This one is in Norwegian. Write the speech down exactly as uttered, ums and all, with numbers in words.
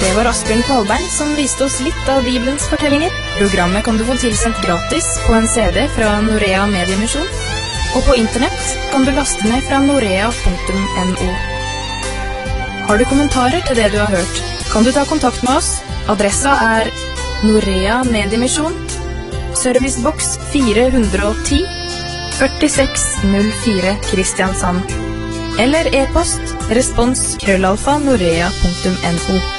Det var Asbjørn Kvalbein som viste oss litt av Bibelens fortellinger. Programmet kan du få tilsendt gratis på en C D fra Norea Mediemisjon, og på internett kan du laste ned fra norea punktum no. Har du kommentarer til det du har hørt, kan du ta kontakt med oss. Adressa er Norea Mediemisjon, serviceboks fire hundre og ti, førtiseks null fire Kristiansand. Eller e-post respons krøllalfa norea punktum no.